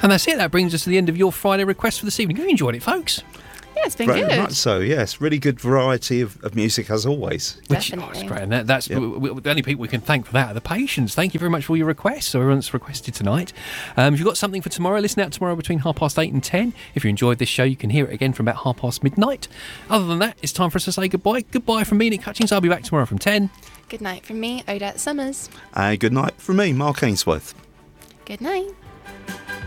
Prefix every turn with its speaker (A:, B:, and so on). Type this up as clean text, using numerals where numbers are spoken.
A: And that's it. That brings us to the end of your Friday request for this evening. Have you enjoyed it, folks?
B: Yeah, it's been
C: Very
B: good.
C: much so, yes. Really good variety of music as always.
B: Definitely.
A: It's great. And that's the only people we can thank for that are the patients. Thank you very much for all your requests, or everyone's requested tonight. If you've got something for tomorrow, listen out tomorrow between 8:30 and 10. If you enjoyed this show, you can hear it again from about 8:30 midnight. Other than that, it's time for us to say goodbye. Goodbye from me, Nick Hutchings. I'll be back tomorrow from 10.
B: Good night from me, Odette Summers.
C: Good night from me, Mark Ainsworth.
B: Good night.